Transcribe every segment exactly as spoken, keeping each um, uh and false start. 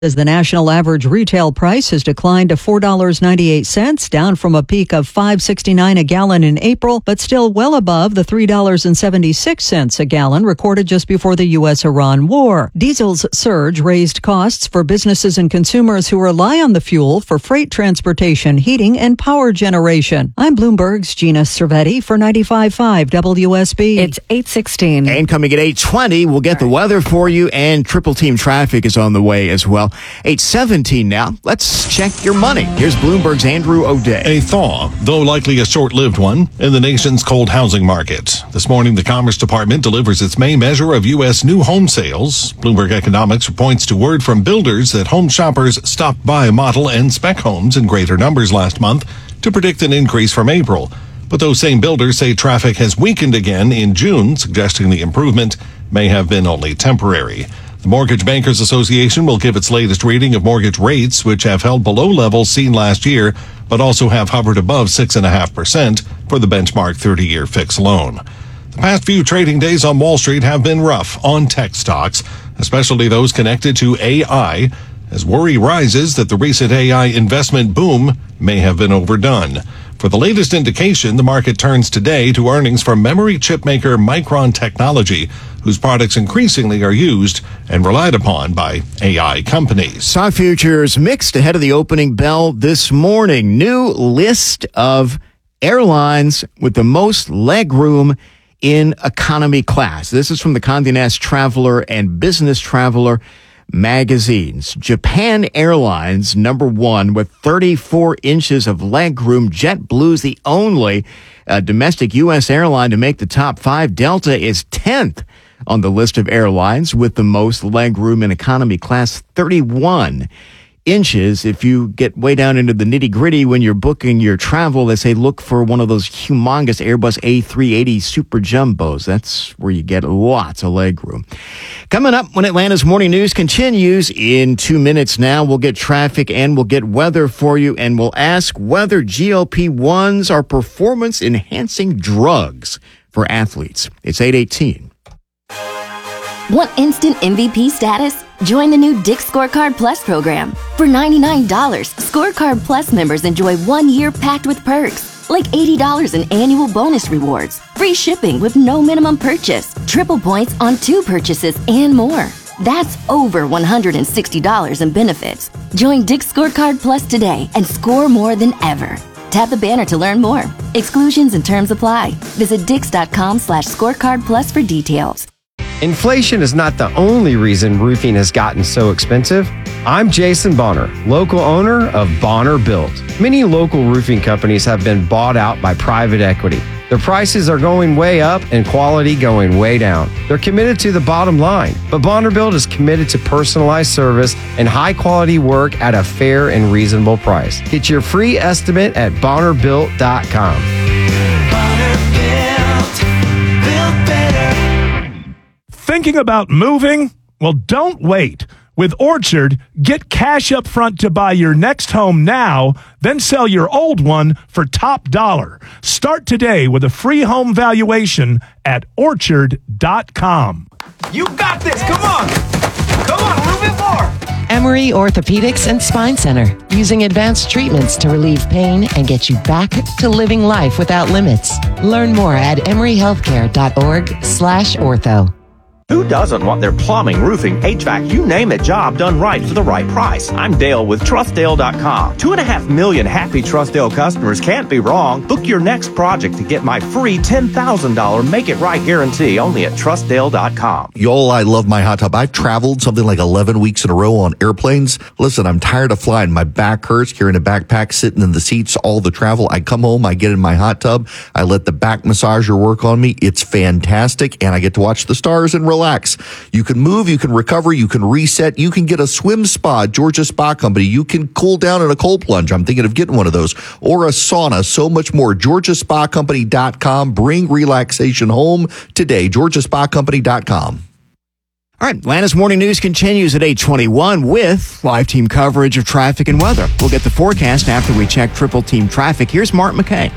As the national average retail price has declined to four dollars and ninety-eight cents, down from a peak of five dollars and sixty-nine cents a gallon in April, but still well above the three dollars and seventy-six cents a gallon recorded just before the U S Iran war. Diesel's surge raised costs for businesses and consumers who rely on the fuel for freight transportation, heating, and power generation. I'm Bloomberg's Gina Cervetti for ninety-five point five W S B. It's eight sixteen. And coming at eight twenty, we'll get the weather for you, and triple team traffic is on the way as well. eight seventeen now. Let's check your money. Here's Bloomberg's Andrew O'Day. A thaw, though likely a short-lived one, in the nation's cold housing market. This morning, the Commerce Department delivers its May measure of U S new home sales. Bloomberg Economics points to word from builders that home shoppers stopped by model and spec homes in greater numbers last month to predict an increase from April. But those same builders say traffic has weakened again in June, suggesting the improvement may have been only temporary. The Mortgage Bankers Association will give its latest reading of mortgage rates, which have held below levels seen last year, but also have hovered above six point five percent for the benchmark thirty-year fixed loan. The past few trading days on Wall Street have been rough on tech stocks, especially those connected to A I, as worry rises that the recent A I investment boom may have been overdone. For the latest indication, the market turns today to earnings from memory chip maker Micron Technology, whose products increasingly are used and relied upon by A I companies. Stock futures mixed ahead of the opening bell this morning. New list of airlines with the most legroom in economy class. This is from the Condé Nast Traveler and Business Traveler magazines. Japan Airlines, number one, with thirty-four inches of legroom. JetBlue's the only uh, domestic U S airline to make the top five. Delta is tenth on the list of airlines with the most legroom in economy class, thirty-one inches. If you get way down into the nitty-gritty when you're booking your travel, they say look for one of those humongous Airbus A three eighty Super Jumbos. That's where you get lots of legroom. Coming up when Atlanta's Morning News continues in two minutes now, we'll get traffic and we'll get weather for you, and we'll ask whether G L P ones are performance-enhancing drugs for athletes. It's eight eighteen. Want instant M V P status? Join the new Dick's Scorecard Plus program. For ninety-nine dollars, Scorecard Plus members enjoy one year packed with perks, like eighty dollars in annual bonus rewards, free shipping with no minimum purchase, triple points on two purchases, and more. That's over one hundred sixty dollars in benefits. Join Dick's Scorecard Plus today and score more than ever. Tap the banner to learn more. Exclusions and terms apply. Visit dix.com slash scorecard plus for details. Inflation is not the only reason roofing has gotten so expensive. I'm Jason Bonner, local owner of Bonner Built. Many local roofing companies have been bought out by private equity. Their prices are going way up and quality going way down. They're committed to the bottom line, but Bonner Built is committed to personalized service and high quality work at a fair and reasonable price. Get your free estimate at bonner built dot com. Bonner Built, built better. Thinking about moving? Well, don't wait. With Orchard, get cash up front to buy your next home now, then sell your old one for top dollar. Start today with a free home valuation at orchard dot com. You got this. Come on. Come on, a little bit more. Emory Orthopedics and Spine Center, using advanced treatments to relieve pain and get you back to living life without limits. Learn more at emory healthcare dot org slash ortho. Who doesn't want their plumbing, roofing, H V A C, you name it, job done right for the right price? I'm Dale with trust dale dot com. Two and a half million happy Trustdale customers can't be wrong. Book your next project to get my free ten thousand dollars Make It Right guarantee only at trust dale dot com. Y'all, I love my hot tub. I've traveled something like eleven weeks in a row on airplanes. Listen, I'm tired of flying. My back hurts, carrying a backpack, sitting in the seats all the travel. I come home, I get in my hot tub, I let the back massager work on me. It's fantastic, and I get to watch the stars and relax. You can move, you can recover, you can reset, you can get a swim spa, Georgia Spa Company. You can cool down in a cold plunge. I'm thinking of getting one of those. Or a sauna, so much more. Georgia Spa Company dot com. Bring relaxation home today. Georgia Spa Company dot com. All right, Atlanta's Morning News continues at eight twenty-one with live team coverage of traffic and weather. We'll get the forecast after we check triple team traffic. Here's Mark McKay.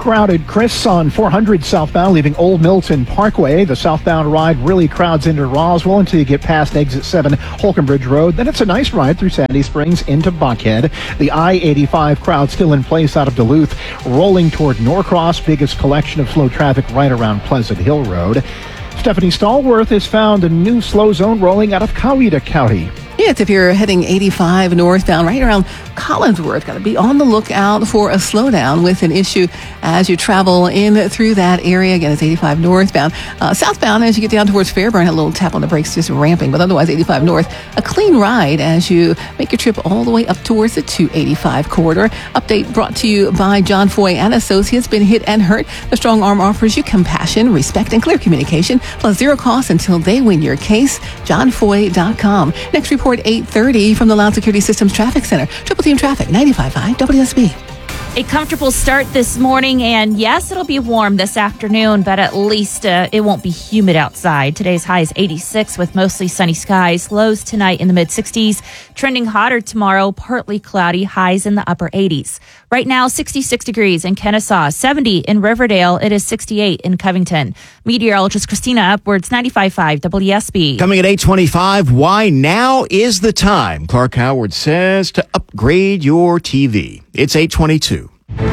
crowded, Chris, on four hundred southbound leaving Old Milton Parkway. The southbound ride really crowds into Roswell until you get past exit seven Holcomb Bridge Road. Then it's a nice ride through Sandy Springs into Buckhead. The I eighty-five crowd still in place out of Duluth, rolling toward Norcross. Biggest collection of slow traffic right around Pleasant Hill Road. Stephanie Stallworth has found a new slow zone rolling out of Coweta County. Yes, if you're heading eighty-five northbound, right around Collinsworth, got to be on the lookout for a slowdown with an issue as you travel in through that area. Again, it's eighty-five northbound. Uh, southbound, as you get down towards Fairburn, a little tap on the brakes, just ramping, but otherwise eighty-five north, a clean ride as you make your trip all the way up towards the two eighty-five corridor. Update brought to you by John Foy and Associates. Been hit and hurt. The Strong Arm offers you compassion, respect, and clear communication, plus zero cost until they win your case. john foy dot com. Next report, eight thirty from the Loud Security Systems Traffic Center. Triple Team Traffic, ninety-five point five W S B. A comfortable start this morning, and yes, it'll be warm this afternoon, but at least uh, it won't be humid outside. Today's high is eighty-six with mostly sunny skies. Lows tonight in the mid-sixties. Trending hotter tomorrow, partly cloudy, highs in the upper eighties. Right now, sixty-six degrees in Kennesaw, seventy in Riverdale. It is sixty-eight in Covington. Meteorologist Christina Upwards, ninety-five point five W S B. Coming at eight twenty-five, why now is the time, Clark Howard says, to upgrade your T V. It's eight twenty-two.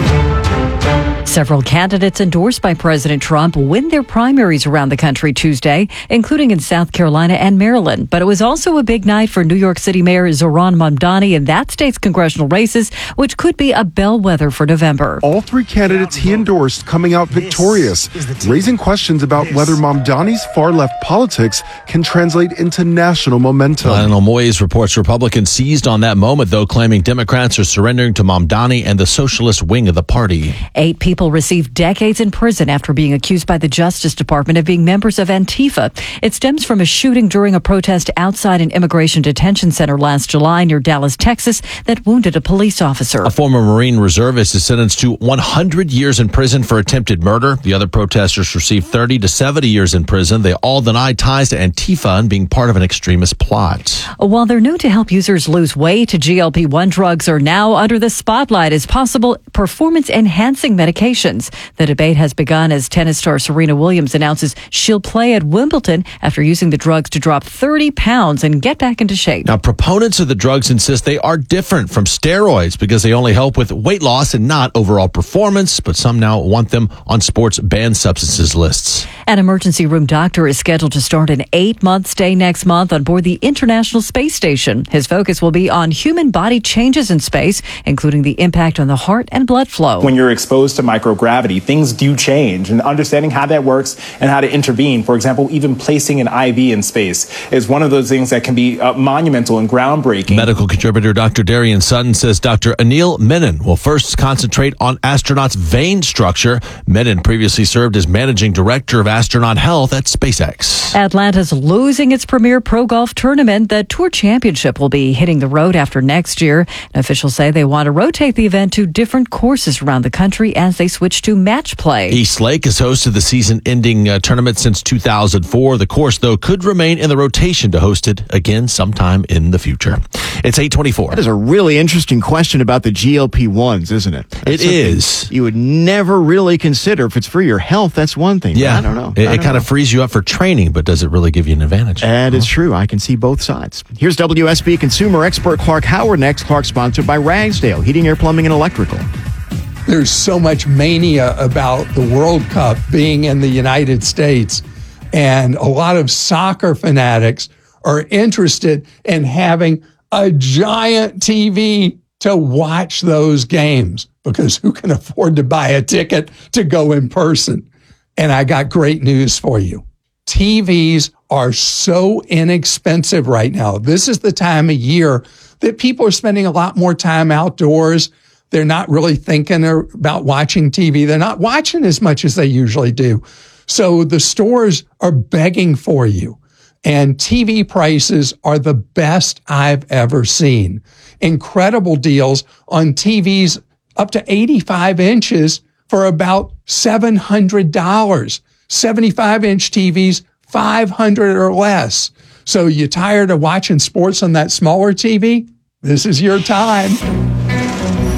Several candidates endorsed by President Trump win their primaries around the country Tuesday, including in South Carolina and Maryland. But it was also a big night for New York City Mayor Zohran Mamdani in that state's congressional races, which could be a bellwether for November. All three candidates he endorsed coming out victorious, raising questions about whether Mamdani's far-left politics can translate into national momentum. Lionel Moyes reports Republicans seized on that moment, though, claiming Democrats are surrendering to Mamdani and the socialist wing of the party. Eight people received decades in prison after being accused by the Justice Department of being members of Antifa. It stems from a shooting during a protest outside an immigration detention center last July near Dallas, Texas, that wounded a police officer. A former Marine reservist is sentenced to one hundred years in prison for attempted murder. The other protesters received thirty to seventy years in prison. They all denied ties to Antifa and being part of an extremist plot. While they're known to help users lose weight, G L P one drugs are now under the spotlight as possible performance-enhancing medications. The debate has begun as tennis star Serena Williams announces she'll play at Wimbledon after using the drugs to drop thirty pounds and get back into shape. Now, proponents of the drugs insist they are different from steroids because they only help with weight loss and not overall performance, but some now want them on sports banned substances lists. An emergency room doctor is scheduled to start an eight-month stay next month on board the International Space Station. His focus will be on human body changes in space, including the impact on the heart and blood flow. When you're exposed to microgravity, things do change, and understanding how that works and how to intervene, for example, even placing an I V in space, is one of those things that can be uh, monumental and groundbreaking. Medical contributor Doctor Darian Sutton says Doctor Anil Menon will first concentrate on astronauts' vein structure. Menon previously served as managing director of astronaut health at SpaceX. Atlanta's losing its premier pro golf tournament. The Tour Championship will be hitting the road after next year. And officials say they want to rotate the event to different courses around the country as they switch to match play. East Lake has hosted the season-ending uh, tournament since two thousand four. The course, though, could remain in the rotation to host it again sometime in the future. It's eight twenty-four. That is a really interesting question about the G L P ones, isn't it? That's it is. You would never really consider. If it's for your health, that's one thing. Yeah. I don't know. It, it kind of frees you up for training, but does it really give you an advantage? That huh? is true. I can see both sides. Here's W S B consumer expert Clark Howard next. Clark sponsored by Ragsdale Heating, Air, Plumbing, and Electrical. There's so much mania about the World Cup being in the United States, and a lot of soccer fanatics are interested in having a giant T V to watch those games, because who can afford to buy a ticket to go in person? And I got great news for you. T Vs are so inexpensive right now. This is the time of year that people are spending a lot more time outdoors. They're not really thinking about watching T V. They're not watching as much as they usually do. So the stores are begging for you. And T V prices are the best I've ever seen. Incredible deals on T Vs up to eighty-five inches for about seven hundred dollars. seventy-five inch T Vs, five hundred dollars or less. So you tired of watching sports on that smaller T V? This is your time.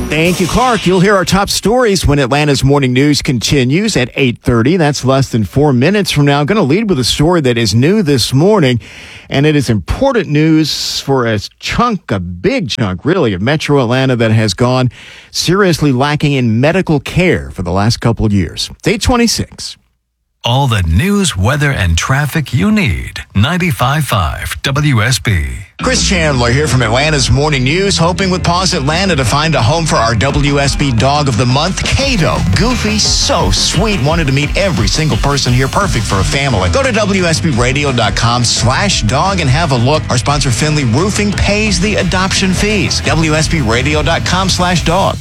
Thank you, Clark. You'll hear our top stories when Atlanta's Morning News continues at eight thirty. That's less than four minutes from now. I'm going to lead with a story that is new this morning, and it is important news for a chunk, a big chunk, really, of Metro Atlanta that has gone seriously lacking in medical care for the last couple of years. It's eight twenty-six. All the news, weather, and traffic you need. ninety-five point five W S B. Chris Chandler here from Atlanta's Morning News, hoping with Paws Atlanta to find a home for our W S B Dog of the Month, Kato. Goofy, so sweet, wanted to meet every single person here, perfect for a family. Go to W S B radio dot com slash dog and have a look. Our sponsor, Finley Roofing, pays the adoption fees. W S B radio dot com slash dog.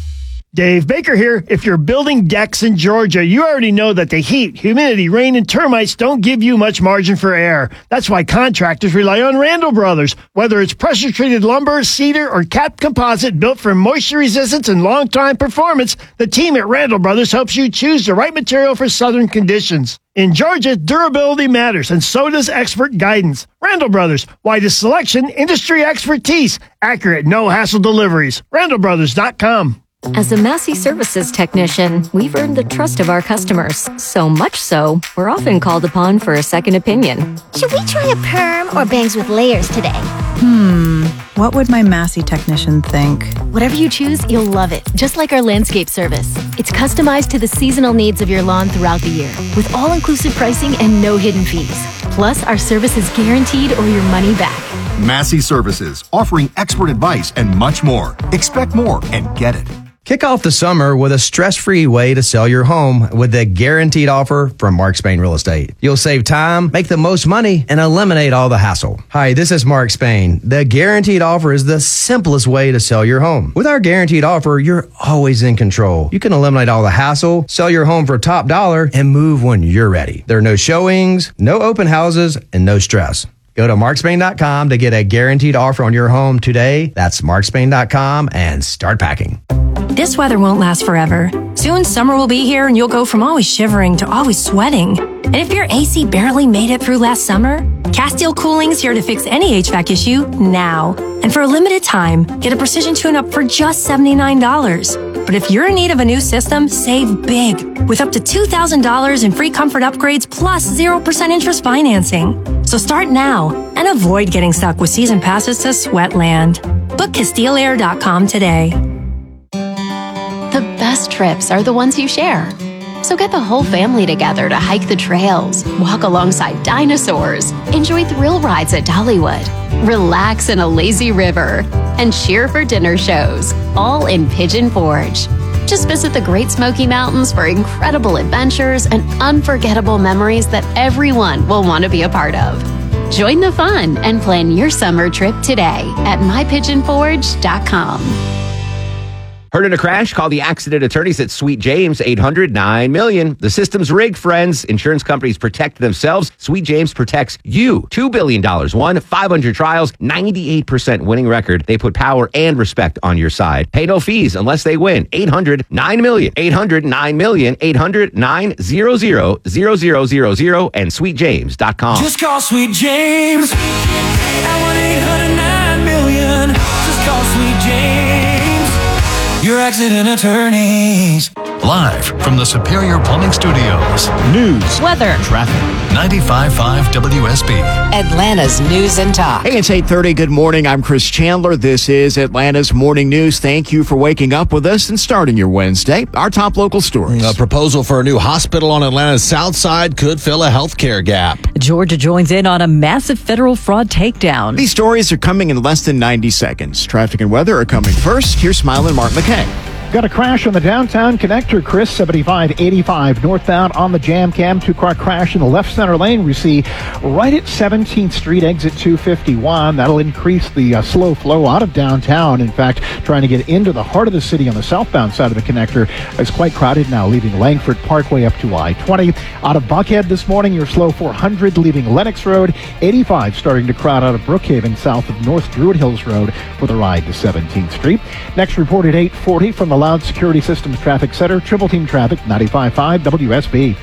Dave Baker here. If you're building decks in Georgia, you already know that the heat, humidity, rain, and termites don't give you much margin for error. That's why contractors rely on Randall Brothers. Whether it's pressure-treated lumber, cedar, or capped composite built for moisture resistance and long-time performance, the team at Randall Brothers helps you choose the right material for southern conditions. In Georgia, durability matters, and so does expert guidance. Randall Brothers, widest selection, industry expertise, accurate, no-hassle deliveries. Randall Brothers dot com. As a Massey Services technician, we've earned the trust of our customers. So much so, we're often called upon for a second opinion. Should we try a perm or bangs with layers today? Hmm, what would my Massey technician think? Whatever you choose, you'll love it. Just like our landscape service. It's customized to the seasonal needs of your lawn throughout the year, with all-inclusive pricing and no hidden fees. Plus, our service is guaranteed or your money back. Massey Services, offering expert advice and much more. Expect more and get it. Kick off the summer with a stress-free way to sell your home with the guaranteed offer from Mark Spain Real Estate. You'll save time, make the most money, and eliminate all the hassle. Hi, this is Mark Spain. The guaranteed offer is the simplest way to sell your home. With our guaranteed offer, you're always in control. You can eliminate all the hassle, sell your home for top dollar, and move when you're ready. There are no showings, no open houses, and no stress. Go to mark spain dot com to get a guaranteed offer on your home today. That's mark spain dot com and start packing. This weather won't last forever. Soon summer will be here and you'll go from always shivering to always sweating. And if your A C barely made it through last summer, Castile Cooling's here to fix any H V A C issue now. And for a limited time, get a precision tune-up for just seventy-nine dollars. But if you're in need of a new system, save big with up to two thousand dollars in free comfort upgrades plus zero percent interest financing. So start now and avoid getting stuck with season passes to Sweatland. Book Castile Air dot com today. The best trips are the ones you share. So get the whole family together to hike the trails, walk alongside dinosaurs, enjoy thrill rides at Dollywood, relax in a lazy river, and cheer for dinner shows, all in Pigeon Forge. Just visit the Great Smoky Mountains for incredible adventures and unforgettable memories that everyone will want to be a part of. Join the fun and plan your summer trip today at my pigeon forge dot com. Heard in a crash? Call the accident attorneys at Sweet James, eight hundred nine million. The system's rigged, friends. Insurance companies protect themselves. Sweet James protects you. two billion dollars won, five hundred trials, ninety-eight percent winning record. They put power and respect on your side. Pay no fees unless they win. eight hundred nine million. eight hundred nine million. eight hundred nine hundred zero zero zero and sweet james dot com. Just call Sweet James at one eight hundred nine million. Just call Sweet James, your accident attorneys. Live from the Superior Plumbing Studios. News, weather, traffic. ninety-five point five W S B. Atlanta's News and Talk. Hey, it's eight thirty. Good morning. I'm Chris Chandler. This is Atlanta's Morning News. Thank you for waking up with us and starting your Wednesday. Our top local stories. A proposal for a new hospital on Atlanta's south side could fill a healthcare gap. Georgia joins in on a massive federal fraud takedown. These stories are coming in less than ninety seconds. Traffic and weather are coming first. Here's Smile and Mark McKay. Got a crash on the downtown connector, Chris, seventy-five eighty-five northbound on the jam cam. Two-car crash in the left center lane. We see right at seventeenth Street, exit two fifty-one. That'll increase the uh, slow flow out of downtown. In fact, trying to get into the heart of the city on the southbound side of the connector is quite crowded now, leaving Langford Parkway up to I twenty. Out of Buckhead this morning, you're slow four hundred, leaving Lenox Road. eighty-five starting to crowd out of Brookhaven, south of North Druid Hills Road for the ride to seventeenth Street. Next report at eight forty from the Loud Security Systems Traffic Center. Triple Team Traffic, ninety-five point five W S B.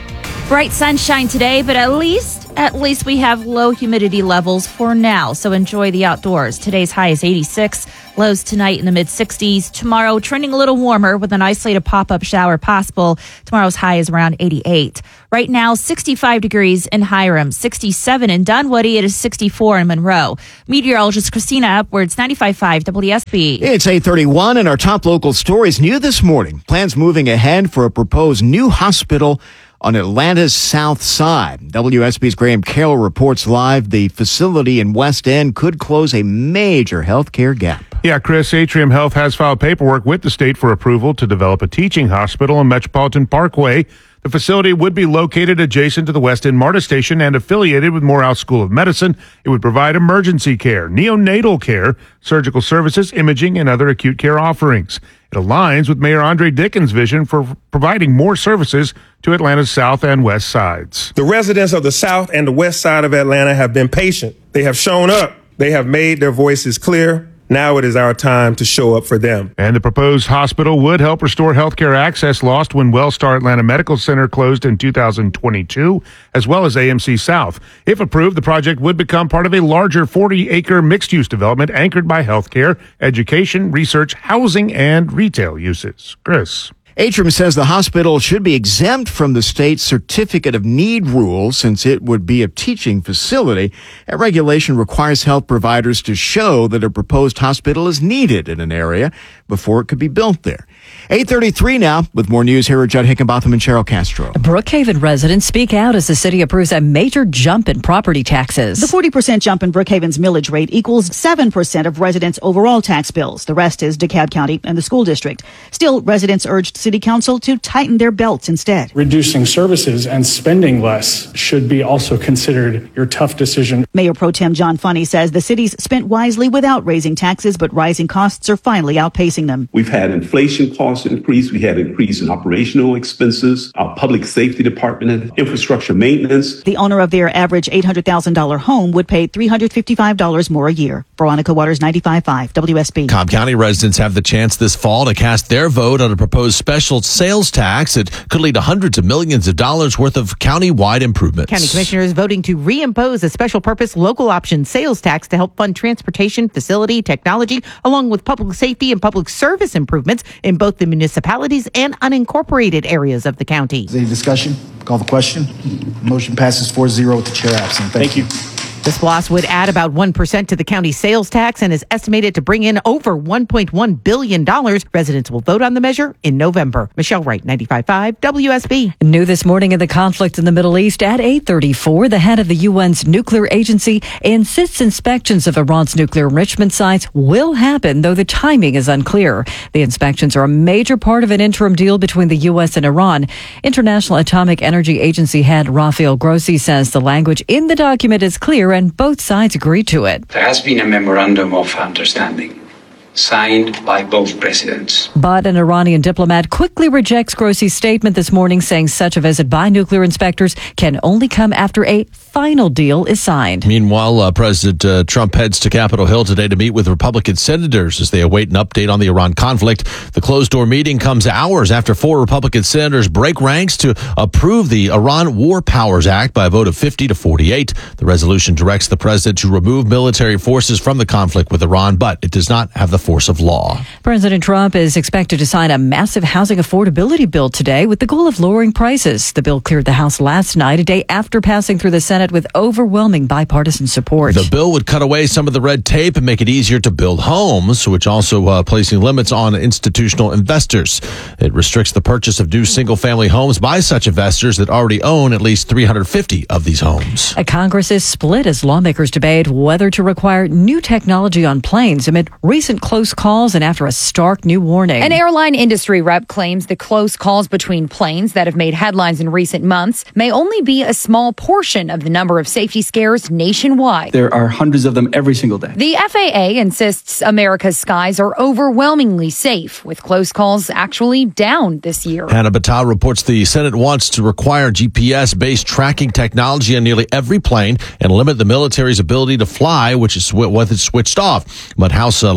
Bright sunshine today, but at least, at least we have low humidity levels for now. So enjoy the outdoors. Today's high is eighty-six. Lows tonight in the mid sixties. Tomorrow trending a little warmer with an isolated pop-up shower possible. Tomorrow's high is around eighty-eight. Right now, sixty-five degrees in Hiram, sixty-seven in Dunwoody. It is sixty-four in Monroe. Meteorologist Christina Upwards, ninety-five point five W S B. It's eight thirty-one, and our top local stories new this morning. Plans moving ahead for a proposed new hospital on Atlanta's south side. W S B's Graham Carroll reports live the facility in West End could close a major healthcare gap. Yeah, Chris, Atrium Health has filed paperwork with the state for approval to develop a teaching hospital on Metropolitan Parkway. The facility would be located adjacent to the West End MARTA station and affiliated with Morehouse School of Medicine. It would provide emergency care, neonatal care, surgical services, imaging, and other acute care offerings. It aligns with Mayor Andre Dickens' vision for providing more services to Atlanta's south and west sides. The residents of the south and the west side of Atlanta have been patient. They have shown up. They have made their voices clear. Now it is our time to show up for them. And the proposed hospital would help restore healthcare access lost when Wellstar Atlanta Medical Center closed in two thousand twenty-two, as well as A M C South. If approved, the project would become part of a larger forty-acre mixed-use development anchored by healthcare, education, research, housing, and retail uses. Chris. Atrium says the hospital should be exempt from the state's Certificate of Need rule since it would be a teaching facility. That regulation requires health providers to show that a proposed hospital is needed in an area before it could be built there. eight thirty-three now with more news. Here are Judd Hickenbotham and Cheryl Castro. Brookhaven residents speak out as the city approves a major jump in property taxes. The forty percent jump in Brookhaven's millage rate equals seven percent of residents' overall tax bills. The rest is DeKalb County and the school district. Still, residents urged City Council to tighten their belts instead. Reducing services and spending less should be also considered your tough decision. Mayor Pro Tem John Funny says the city's spent wisely without raising taxes, but rising costs are finally outpacing them. We've had inflation cost increase. We had increase in operational expenses, our public safety department, and infrastructure maintenance. The owner of their average eight hundred thousand dollars home would pay three hundred fifty-five dollars more a year. Veronica Waters, ninety-five point five W S B. Cobb County residents have the chance this fall to cast their vote on a proposed special sales tax that could lead to hundreds of millions of dollars worth of county-wide improvements. County commissioners voting to reimpose a special purpose local option sales tax to help fund transportation, facility, technology, along with public safety and public service improvements in both the municipalities and unincorporated areas of the county. Is there any discussion? Call the question. Motion passes four zero with the chair absent. Thank, Thank you. you. The SPLOST would add about one percent to the county sales tax and is estimated to bring in over one point one billion dollars. Residents will vote on the measure in November. Michelle Wright, ninety-five point five W S B. New this morning in the conflict in the Middle East at eight thirty-four, the head of the U N's nuclear agency insists inspections of Iran's nuclear enrichment sites will happen, though the timing is unclear. The inspections are a major part of an interim deal between the U S and Iran. International Atomic Energy Agency head Rafael Grossi says the language in the document is clear and both sides agree to it. There has been a memorandum of understanding signed by both presidents. But an Iranian diplomat quickly rejects Grossi's statement this morning, saying such a visit by nuclear inspectors can only come after a final deal is signed. Meanwhile, uh, President uh, Trump heads to Capitol Hill today to meet with Republican senators as they await an update on the Iran conflict. The closed-door meeting comes hours after four Republican senators break ranks to approve the Iran War Powers Act by a vote of fifty to forty-eight. The resolution directs the president to remove military forces from the conflict with Iran, but it does not have the force of law. President Trump is expected to sign a massive housing affordability bill today with the goal of lowering prices. The bill cleared the House last night, a day after passing through the Senate with overwhelming bipartisan support. The bill would cut away some of the red tape and make it easier to build homes, which also uh, placing limits on institutional investors. It restricts the purchase of new single-family homes by such investors that already own at least three hundred fifty of these homes. A Congress is split as lawmakers debate whether to require new technology on planes amid recent close calls and after a stark new warning. An airline industry rep claims the close calls between planes that have made headlines in recent months may only be a small portion of the number of safety scares nationwide. There are hundreds of them every single day. The F A A insists America's skies are overwhelmingly safe, with close calls actually down this year. Hannah Batal reports the Senate wants to require G P S-based tracking technology on nearly every plane and limit the military's ability to fly, which is with it switched off. But House uh, lawmakers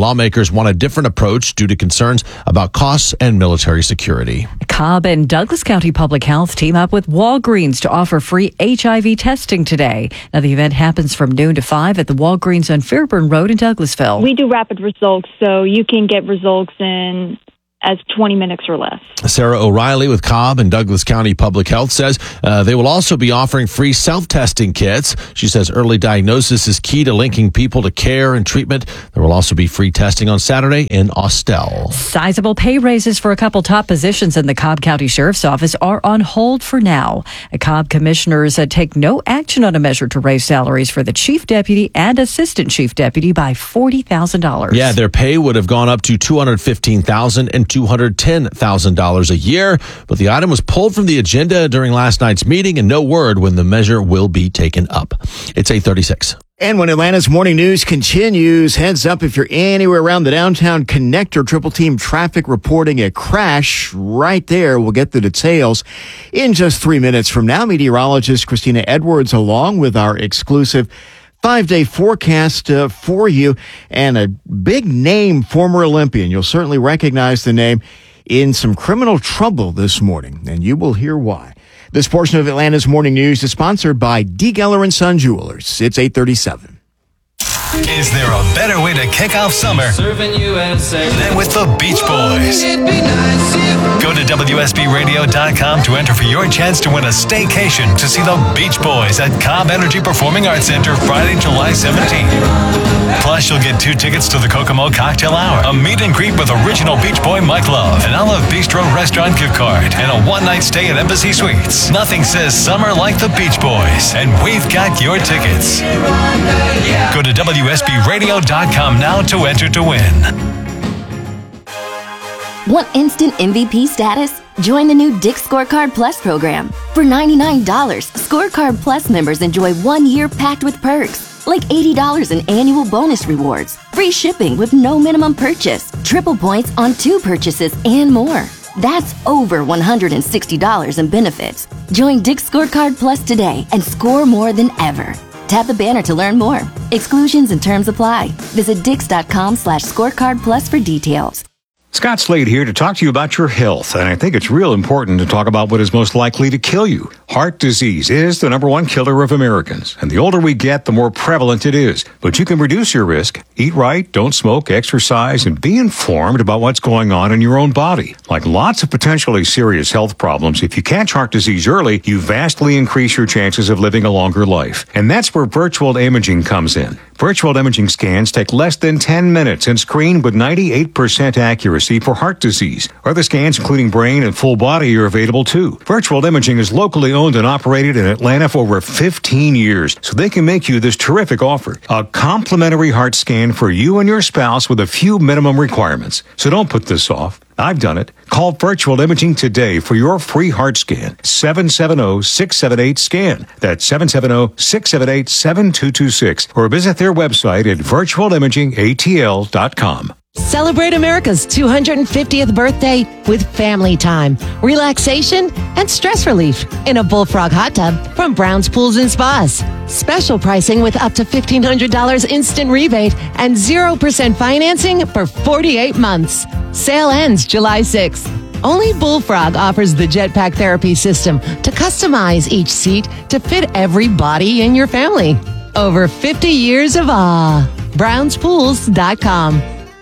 leaders want a different approach due to concerns about costs and military security. Cobb and Douglas County Public Health team up with Walgreens to offer free H I V testing today. Now, the event happens from noon to five at the Walgreens on Fairburn Road in Douglasville. We do rapid results, so you can get results in as twenty minutes or less. Sarah O'Reilly with Cobb and Douglas County Public Health says uh, they will also be offering free self-testing kits. She says early diagnosis is key to linking people to care and treatment. There will also be free testing on Saturday in Austell. Sizable pay raises for a couple top positions in the Cobb County Sheriff's Office are on hold for now. The Cobb commissioners uh, take no action on a measure to raise salaries for the chief deputy and assistant chief deputy by forty thousand dollars. Yeah, their pay would have gone up to two hundred fifteen thousand dollars and two hundred ten thousand dollars a year, but the item was pulled from the agenda during last night's meeting and no word when the measure will be taken up. It's eight thirty-six. And when Atlanta's morning news continues, heads up if you're anywhere around the downtown connector, Triple Team Traffic reporting a crash right there. We'll get the details in just three minutes from now. Meteorologist Christina Edwards along with our exclusive five-day forecast uh, for you, and a big name former Olympian. You'll certainly recognize the name in some criminal trouble this morning, and you will hear why. This portion of Atlanta's Morning News is sponsored by D. Geller and Son Jewelers. It's eight thirty-seven. Is there a better way to kick off summer Serving U S A than with the Beach Boys? Go to W S B radio dot com to enter for your chance to win a staycation to see the Beach Boys at Cobb Energy Performing Arts Center Friday, July seventeenth. Plus, you'll get two tickets to the Kokomo Cocktail Hour, a meet and greet with original Beach Boy Mike Love, an Olive Bistro restaurant gift card, and a one-night stay at Embassy Suites. Nothing says summer like the Beach Boys, and we've got your tickets. Go to W S B radio dot com now to enter to win. Want instant M V P status? Join the new Dick's Scorecard Plus program. For ninety-nine dollars, Scorecard Plus members enjoy one year packed with perks, like eighty dollars in annual bonus rewards, free shipping with no minimum purchase, triple points on two purchases, and more. That's over one hundred sixty dollars in benefits. Join Dick's Scorecard Plus today and score more than ever. Tap the banner to learn more. Exclusions and terms apply. Visit dix.com slash scorecard plus for details. Scott Slade here to talk to you about your health, and I think it's real important to talk about what is most likely to kill you. Heart disease is the number one killer of Americans, and the older we get, the more prevalent it is. But you can reduce your risk. Eat right, don't smoke, exercise, and be informed about what's going on in your own body. Like lots of potentially serious health problems, if you catch heart disease early, you vastly increase your chances of living a longer life. And that's where virtual imaging comes in. Virtual imaging scans take less than ten minutes and screen with ninety-eight percent accuracy for heart disease. Other scans, including brain and full body, are available too. Virtual imaging is locally owned and operated in Atlanta for over fifteen years, so they can make you this terrific offer. A complimentary heart scan for you and your spouse with a few minimum requirements. So don't put this off. I've done it. Call Virtual Imaging today for your free heart scan. seven seven zero, six seven eight, SCAN. That's seven seven zero, six seven eight, seven two two six. Or visit their website at virtual imaging A T L dot com. Celebrate America's two hundred fiftieth birthday with family time, relaxation, and stress relief in a Bullfrog hot tub from Brown's Pools and Spas. Special pricing with up to fifteen hundred dollars instant rebate and zero percent financing for forty-eight months. Sale ends July sixth. Only Bullfrog offers the Jetpack Therapy System to customize each seat to fit every body in your family. Over fifty years of awe. Browns Pools dot com.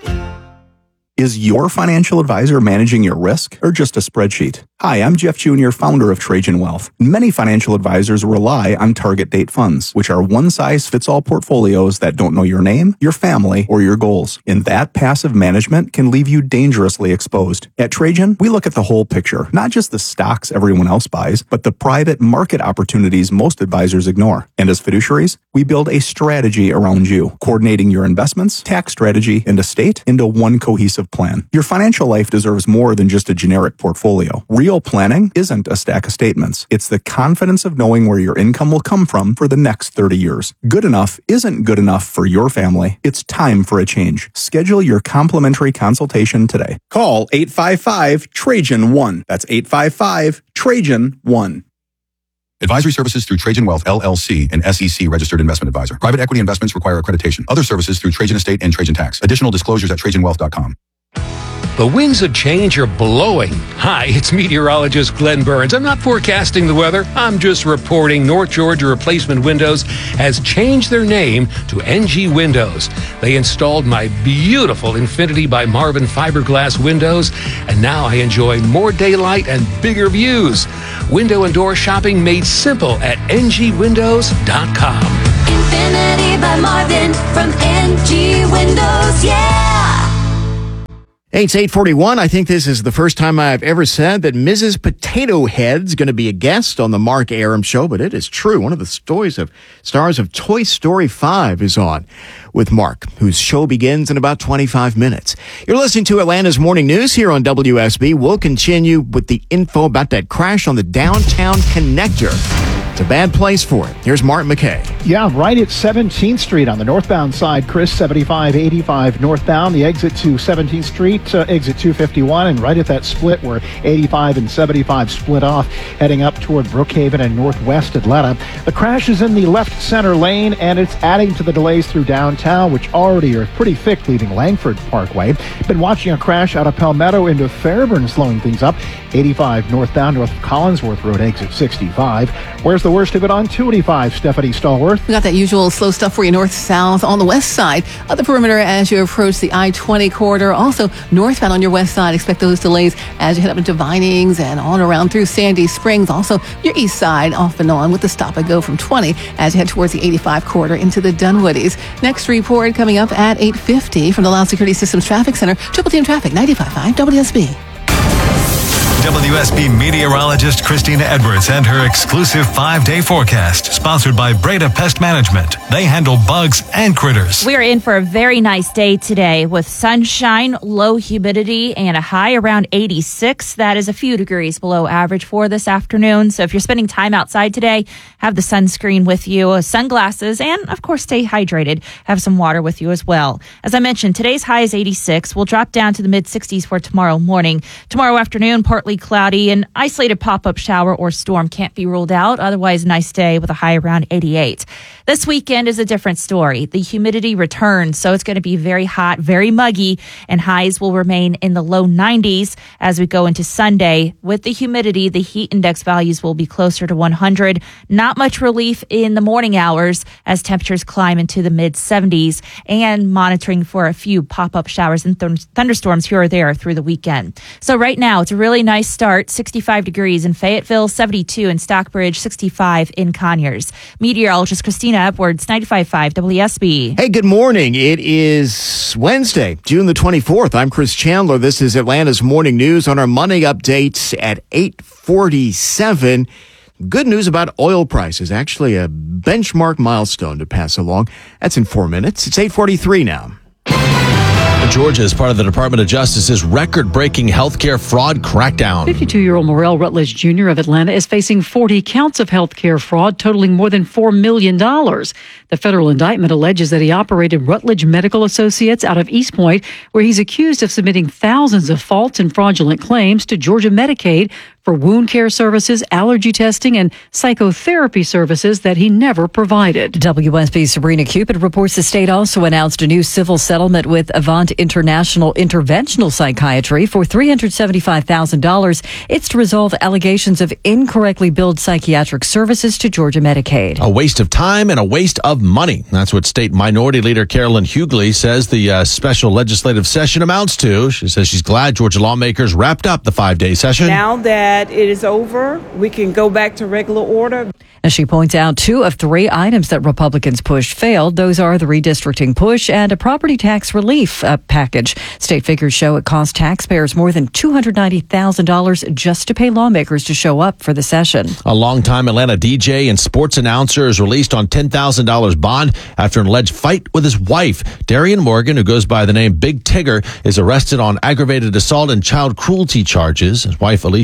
Is your financial advisor managing your risk or just a spreadsheet? Hi, I'm Jeff Junior, founder of Trajan Wealth. Many financial advisors rely on target date funds, which are one-size-fits-all portfolios that don't know your name, your family, or your goals. And that passive management can leave you dangerously exposed. At Trajan, we look at the whole picture, not just the stocks everyone else buys, but the private market opportunities most advisors ignore. And as fiduciaries, we build a strategy around you, coordinating your investments, tax strategy, and estate into one cohesive plan. Your financial life deserves more than just a generic portfolio. Real planning isn't a stack of statements. It's the confidence of knowing where your income will come from for the next thirty years. Good enough isn't good enough for your family. It's time for a change. Schedule your complimentary consultation today. Call eight five five, Trajan one. That's eight five five, Trajan one. Advisory services through Trajan Wealth, L L C, an S E C registered investment advisor. Private equity investments require accreditation. Other services through Trajan Estate and Trajan Tax. Additional disclosures at trajan wealth dot com. The winds of change are blowing. Hi, it's meteorologist Glenn Burns. I'm not forecasting the weather. I'm just reporting North Georgia Replacement Windows has changed their name to N G Windows. They installed my beautiful Infinity by Marvin fiberglass windows, and now I enjoy more daylight and bigger views. Window and door shopping made simple at N G windows dot com. Infinity by Marvin from N G Windows, yeah! Hey, it's eight forty-one. I think this is the first time I've ever said that Missus Potato Head's going to be a guest on the Mark Aram Show, but it is true. One of the stories of stars of Toy Story five is on with Mark, whose show begins in about twenty-five minutes. You're listening to Atlanta's Morning News here on W S B. We'll continue with the info about that crash on the downtown connector. It's a bad place for it. Here's Martin McKay. Yeah, right at seventeenth Street on the northbound side, Chris, seventy-five eighty-five northbound, the exit to seventeenth Street, uh, exit two fifty-one, and right at that split where eighty-five and seventy-five split off, heading up toward Brookhaven and northwest Atlanta. The crash is in the left center lane, and it's adding to the delays through downtown, which already are pretty thick, leaving Langford Parkway. Been watching a crash out of Palmetto into Fairburn, slowing things up. eighty-five northbound, north of Collinsworth Road, exit sixty-five. Where's the worst of it on two eighty-five, Stephanie Stallworth? We got that usual slow stuff for you north-south on the west side of the perimeter as you approach the I twenty corridor. Also, northbound on your west side, expect those delays as you head up into Vinings and on around through Sandy Springs. Also, your east side off and on with the stop and go from twenty as you head towards the eighty-five corridor into the Dunwoodies. Next report coming up at eight fifty from the Loud Security Systems Traffic Center. Triple Team Traffic, ninety-five point five W S B. W S B meteorologist Christina Edwards and her exclusive five-day forecast, sponsored by Breda Pest Management. They handle bugs and critters. We are in for a very nice day today with sunshine, low humidity, and a high around eighty-six. That is a few degrees below average for this afternoon. So if you're spending time outside today, have the sunscreen with you, sunglasses, and of course stay hydrated. Have some water with you as well. As I mentioned, today's high is eighty-six. We'll drop down to the mid sixties for tomorrow morning. Tomorrow afternoon, partly cloudy, an isolated pop-up shower or storm can't be ruled out. Otherwise, nice day with a high around eighty-eight. This weekend is a different story. The humidity returns, so it's going to be very hot, very muggy, and highs will remain in the low nineties as we go into Sunday. With the humidity, the heat index values will be closer to one hundred. Not much relief in the morning hours as temperatures climb into the mid seventies, and monitoring for a few pop-up showers and th- thunderstorms here or there through the weekend. So right now, it's a really nice start, sixty-five degrees in Fayetteville, seventy-two in Stockbridge, sixty-five in Conyers. Meteorologist Christina Edwards, ninety-five point five W S B. Hey, good morning. It is Wednesday, June the twenty-fourth. I'm Chris Chandler. This is Atlanta's Morning News on our money updates at eight forty-seven. Good news about oil prices. Actually, a benchmark milestone to pass along. That's in four minutes. It's eight forty-three now. Georgia is part of the Department of Justice's record-breaking healthcare fraud crackdown. fifty-two-year-old Morel Rutledge Junior of Atlanta is facing forty counts of healthcare fraud totaling more than four million dollars. The federal indictment alleges that he operated Rutledge Medical Associates out of East Point, where he's accused of submitting thousands of false and fraudulent claims to Georgia Medicaid for wound care services, allergy testing, and psychotherapy services that he never provided. W S B's Sabrina Cupid reports the state also announced a new civil settlement with Avant International Interventional Psychiatry for three hundred seventy-five thousand dollars. It's to resolve allegations of incorrectly billed psychiatric services to Georgia Medicaid. A waste of time and a waste of money. That's what State Minority Leader Carolyn Hughley says the uh, special legislative session amounts to. She says she's glad Georgia lawmakers wrapped up the five-day session. Now that it is over, we can go back to regular order. As she points out, two of three items that Republicans pushed failed. Those are the redistricting push and a property tax relief uh, package. State figures show it cost taxpayers more than two hundred ninety thousand dollars just to pay lawmakers to show up for the session. A longtime Atlanta D J and sports announcer is released on ten thousand dollars bond after an alleged fight with his wife. Darian Morgan, who goes by the name Big Tigger, is arrested on aggravated assault and child cruelty charges. His wife, Alicia Brown,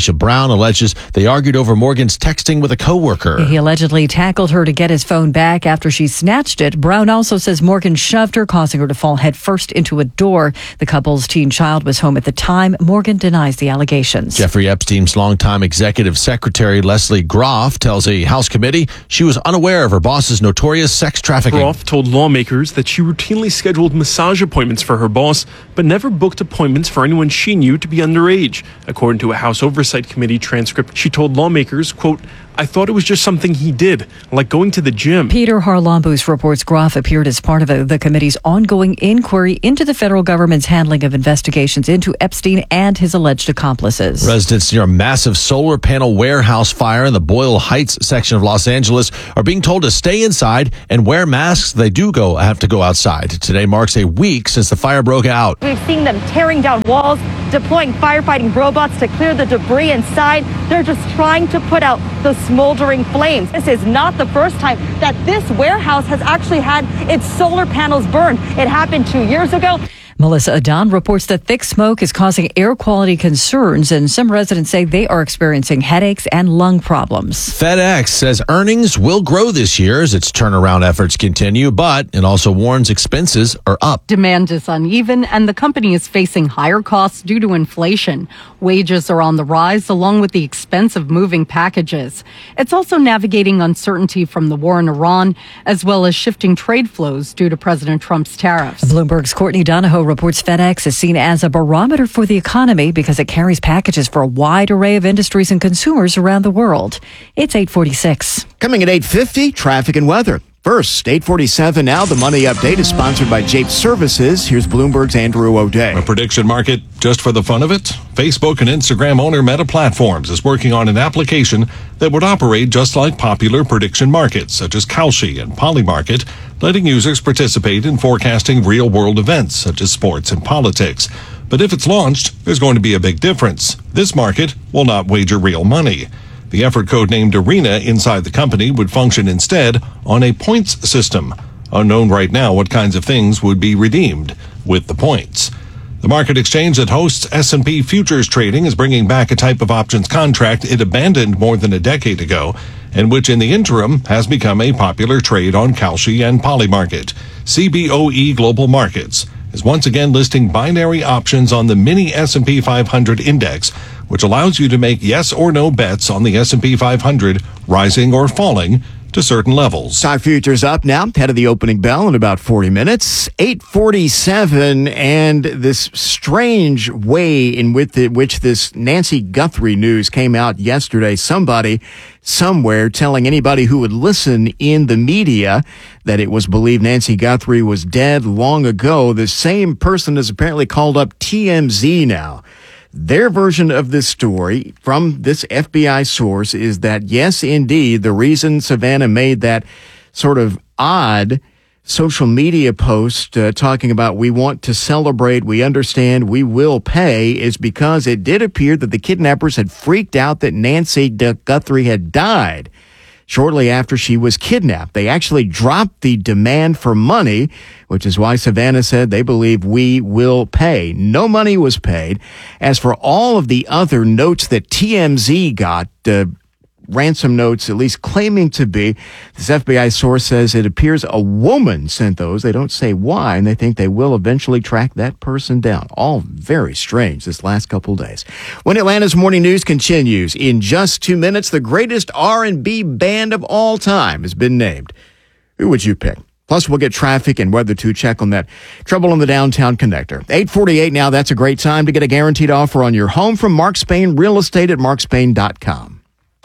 Brown alleges they argued over Morgan's texting with a coworker. He allegedly tackled her to get his phone back after she snatched it. Brown also says Morgan shoved her, causing her to fall headfirst into a door. The couple's teen child was home at the time. Morgan denies the allegations. Jeffrey Epstein's longtime executive secretary, Leslie Groff, tells a House committee she was unaware of her boss's notorious sex trafficking. Groff told lawmakers that she routinely scheduled massage appointments for her boss, but never booked appointments for anyone she knew to be underage. According to a House Oversight Committee transcript, she told lawmakers, quote, "I thought it was just something he did, like going to the gym." Peter Harlambous reports Groff appeared as part of a, the committee's ongoing inquiry into the federal government's handling of investigations into Epstein and his alleged accomplices. Residents near a massive solar panel warehouse fire in the Boyle Heights section of Los Angeles are being told to stay inside and wear masks. They do go have to go outside. Today marks a week since the fire broke out. We've seen them tearing down walls, deploying firefighting robots to clear the debris inside. They're just trying to put out the smoldering flames. This is not the first time that this warehouse has actually had its solar panels burned. It happened two years ago. Melissa Adon reports that thick smoke is causing air quality concerns, and some residents say they are experiencing headaches and lung problems. FedEx says earnings will grow this year as its turnaround efforts continue, but it also warns expenses are up. Demand is uneven, and the company is facing higher costs due to inflation. Wages are on the rise, along with the expense of moving packages. It's also navigating uncertainty from the war in Iran, as well as shifting trade flows due to President Trump's tariffs. Bloomberg's Courtney Donahoe reports FedEx is seen as a barometer for the economy because it carries packages for a wide array of industries and consumers around the world. It's eight forty-six. Coming at eight fifty, traffic and weather. First, eight forty-seven now. The Money Update is sponsored by Jape Services. Here's Bloomberg's Andrew O'Day. A prediction market just for the fun of it? Facebook and Instagram owner Meta Platforms is working on an application that would operate just like popular prediction markets, such as Kalshi and Polymarket, letting users participate in forecasting real-world events, such as sports and politics. But if it's launched, there's going to be a big difference. This market will not wager real money. The effort codenamed Arena inside the company would function instead on a points system. Unknown right now what kinds of things would be redeemed with the points. The market exchange that hosts S and P futures trading is bringing back a type of options contract it abandoned more than a decade ago, and which in the interim has become a popular trade on Kalshi and Polymarket. C B O E Global Markets is once again listing binary options on the mini S and P five hundred index, which allows you to make yes or no bets on the S and P five hundred rising or falling to certain levels. Stock futures up now, head of the opening bell in about forty minutes. eight forty-seven, and this strange way in with the, which this Nancy Guthrie news came out yesterday. Somebody somewhere telling anybody who would listen in the media that it was believed Nancy Guthrie was dead long ago. The same person has apparently called up T M Z now. Their version of this story from this F B I source is that, yes, indeed, the reason Savannah made that sort of odd social media post uh, talking about we want to celebrate, we understand, we will pay, is because it did appear that the kidnappers had freaked out that Nancy Guthrie had died shortly after she was kidnapped. They actually dropped the demand for money, which is why Savannah said they believe we will pay. No money was paid. As for all of the other notes that T M Z got, uh, ransom notes, at least claiming to be, this F B I source says it appears a woman sent those. They don't say why, and they think they will eventually track that person down. All very strange this last couple days. When Atlanta's Morning News continues, in just two minutes, the greatest R and B band of all time has been named. Who would you pick? Plus, we'll get traffic and weather to check on that trouble on the downtown connector. eight forty-eight now, that's a great time to get a guaranteed offer on your home from Mark Spain Real Estate at mark spain dot com.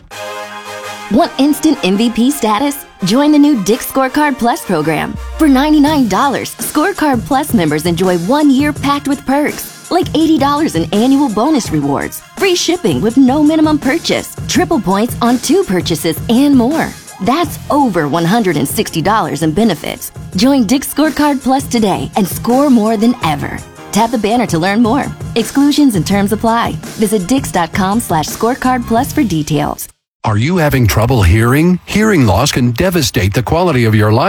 Want instant M V P status? Join the new Dick's Scorecard Plus program. For ninety-nine dollars, Scorecard Plus members enjoy one year packed with perks, like eighty dollars in annual bonus rewards, free shipping with no minimum purchase, triple points on two purchases, and more. That's over one hundred sixty dollars in benefits. Join Dick's Scorecard Plus today and score more than ever. Tap the banner to learn more. Exclusions and terms apply. Visit dix.com slash scorecard plus for details. Are you having trouble hearing? Hearing loss can devastate the quality of your life.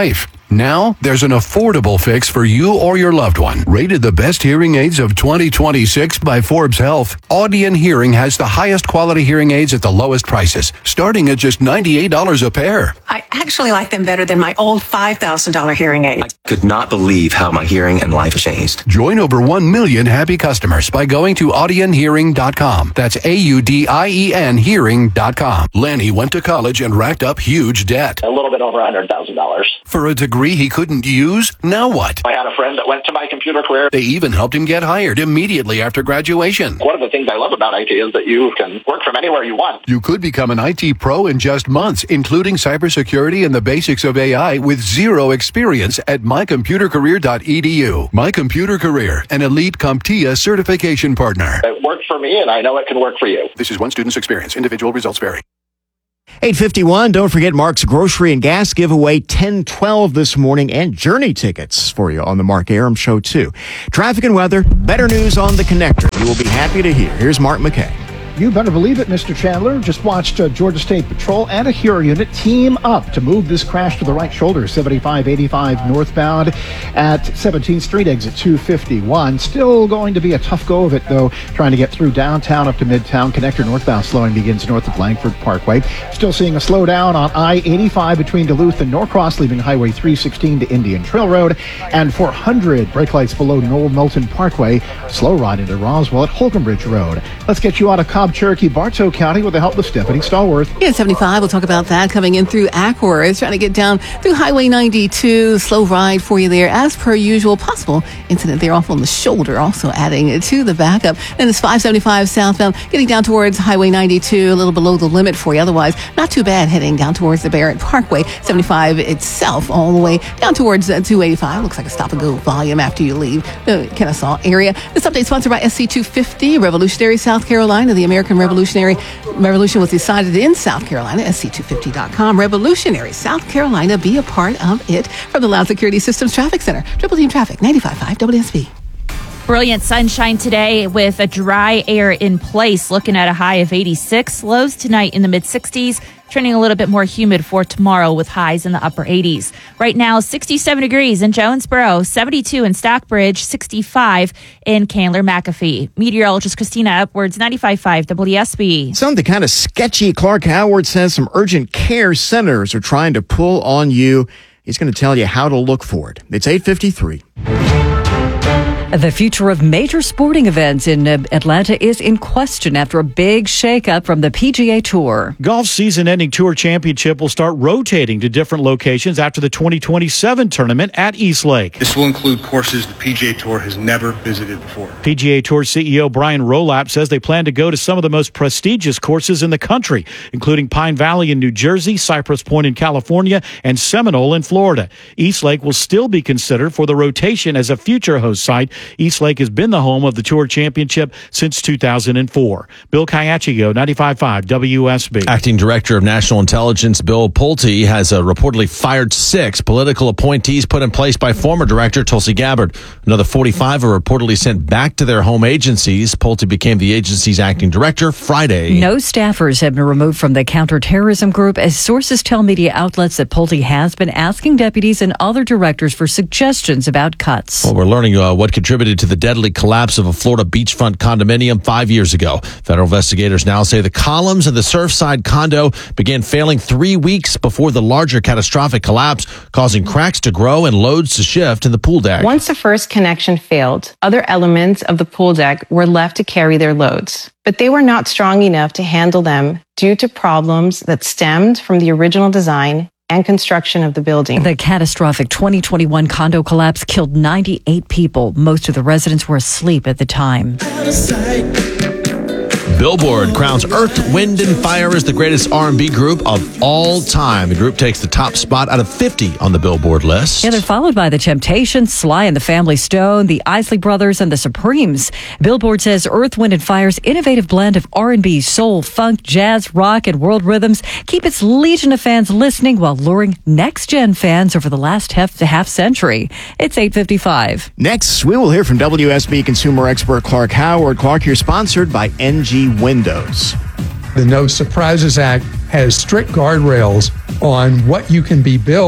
Now, there's an affordable fix for you or your loved one. Rated the best hearing aids of twenty twenty-six by Forbes Health, Audion Hearing has the highest quality hearing aids at the lowest prices, starting at just ninety-eight dollars a pair. I actually like them better than my old five thousand dollars hearing aid. I could not believe how my hearing and life changed. Join over one million happy customers by going to audion hearing dot com. That's A U D I E N hearing dot com. Lanny went to college and racked up huge debt. A little bit over one hundred thousand dollars. For a degree he couldn't use? Now what? I had a friend that went to my computer career. They even helped him get hired immediately after graduation. One of the things I love about I T is that you can work from anywhere you want. You could become an I T pro in just months, including cybersecurity and the basics of A I with zero experience at my computer career dot e d u. My Computer Career, an elite CompTIA certification partner. It worked for me, and I know it can work for you. This is one student's experience. Individual results vary. eight fifty-one, don't forget Mark's Grocery and Gas giveaway ten twelve this morning and Journey tickets for you on the Mark Arum Show, too. Traffic and weather, better news on the connector. You will be happy to hear. Here's Mark McKay. You better believe it, Mister Chandler. Just watched uh, Georgia State Patrol and a Hero unit team up to move this crash to the right shoulder, seventy-five eighty-five northbound at seventeenth Street, exit two fifty-one. Still going to be a tough go of it, though, trying to get through downtown up to Midtown. Connector northbound slowing begins north of Langford Parkway. Still seeing a slowdown on I eighty-five between Duluth and Norcross, leaving Highway three sixteen to Indian Trail Road. And four hundred, brake lights below Knoll Milton Parkway. Slow ride into Roswell at Holcomb Bridge Road. Let's get you out of Cobb, Cherokee, Bartow County with the help of Stephanie Stallworth. Yeah, seventy-five, we'll talk about that coming in through Ackworth, trying to get down through Highway ninety-two. Slow ride for you there, as per usual. Possible incident there off on the shoulder, also adding to the backup. Then it's five seventy-five southbound, getting down towards Highway ninety-two, a little below the limit for you. Otherwise, not too bad heading down towards the Barrett Parkway. seventy-five itself, all the way down towards uh, two eighty-five. Looks like a stop-and-go volume after you leave the Kennesaw area. This update sponsored by S C two fifty, Revolutionary South Carolina. The American Revolutionary Revolution was decided in South Carolina. S C two fifty dot com. Revolutionary South Carolina. Be a part of it. From the Loud Security Systems Traffic Center. Triple Team Traffic, ninety-five point five W S B. Brilliant sunshine today with a dry air in place. Looking at a high of eighty-six. Lows tonight in the mid sixties. Trending a little bit more humid for tomorrow with highs in the upper eighties. Right now, sixty-seven degrees in Jonesboro, seventy-two in Stockbridge, sixty-five in Candler McAfee. Meteorologist Christina Upwards, ninety-five point five W S B. Something kind of sketchy. Clark Howard says some urgent care centers are trying to pull on you. He's going to tell you how to look for it. It's eight fifty-three. The future of major sporting events in Atlanta is in question after a big shakeup from the P G A Tour. Golf's season-ending Tour Championship will start rotating to different locations after the twenty twenty-seven tournament at East Lake. This will include courses the P G A Tour has never visited before. P G A Tour C E O Brian Rolap says they plan to go to some of the most prestigious courses in the country, including Pine Valley in New Jersey, Cypress Point in California, and Seminole in Florida. East Lake will still be considered for the rotation as a future host site. East Lake has been the home of the Tour Championship since two thousand four. Bill Caiaccio, ninety-five point five W S B. Acting Director of National Intelligence Bill Pulte has uh, reportedly fired six political appointees put in place by former Director Tulsi Gabbard. Another forty-five are reportedly sent back to their home agencies. Pulte became the agency's acting director Friday. No staffers have been removed from the counterterrorism group, as sources tell media outlets that Pulte has been asking deputies and other directors for suggestions about cuts. Well, we're learning uh, what contributed to the deadly collapse of a Florida beachfront condominium five years ago. Federal investigators now say the columns of the Surfside condo began failing three weeks before the larger catastrophic collapse, causing cracks to grow and loads to shift in the pool deck. Once the first connection failed, other elements of the pool deck were left to carry their loads, but they were not strong enough to handle them due to problems that stemmed from the original design and construction of the building. The catastrophic twenty twenty-one condo collapse killed ninety-eight people. Most of the residents were asleep at the time. Billboard crowns Earth, Wind and Fire as the greatest R and B group of all time. The group takes the top spot out of fifty on the Billboard list. Yeah, they're followed by The Temptations, Sly and the Family Stone, the Isley Brothers, and the Supremes. Billboard says Earth, Wind and Fire's innovative blend of R and B, soul, funk, jazz, rock, and world rhythms keep its legion of fans listening while luring next-gen fans over the last half, half century. It's eight fifty-five. Next, we will hear from W S B consumer expert Clark Howard. Clark, you're sponsored by N G Windows. The No Surprises Act has strict guardrails on what you can be billed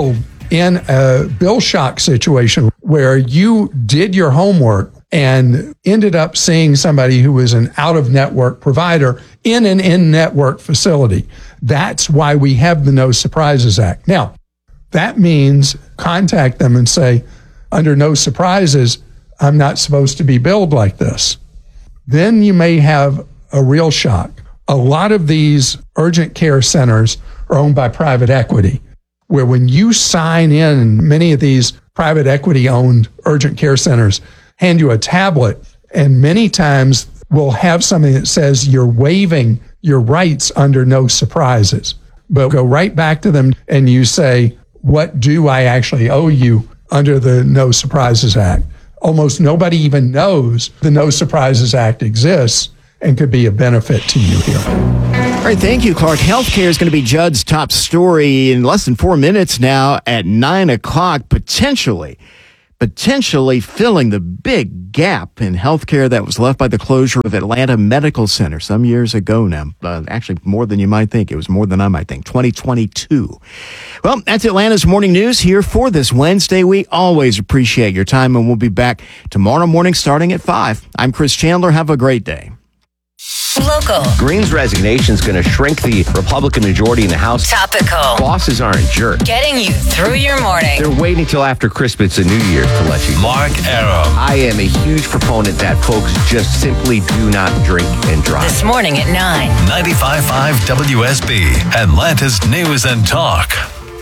in a bill shock situation where you did your homework and ended up seeing somebody who was an out-of-network provider in an in-network facility. That's why we have the No Surprises Act. Now, that means contact them and say, under no surprises, I'm not supposed to be billed like this. Then you may have a real shock. A lot of these urgent care centers are owned by private equity, where when you sign in, many of these private equity owned urgent care centers hand you a tablet, and many times will have something that says you're waiving your rights under no surprises. But go right back to them and you say, what do I actually owe you under the No Surprises Act? Almost nobody even knows the No Surprises Act exists and could be a benefit to you here. All right, thank you, Clark. Healthcare is going to be Judd's top story in less than four minutes now at nine o'clock, potentially, potentially filling the big gap in healthcare that was left by the closure of Atlanta Medical Center some years ago now. Uh, actually, more than you might think. It was more than I might think. twenty twenty-two. Well, that's Atlanta's Morning News here for this Wednesday. We always appreciate your time, and we'll be back tomorrow morning starting at five. I'm Chris Chandler. Have a great day. Local. Green's resignation is going to shrink the Republican majority in the House. Topical. Bosses aren't jerks. Getting you through your morning. They're waiting till after Christmas and New Year's to let you know. Mark Arrow. I am a huge proponent that folks just simply do not drink and drive. This morning at nine. ninety-five point five W S B, Atlanta's News and Talk.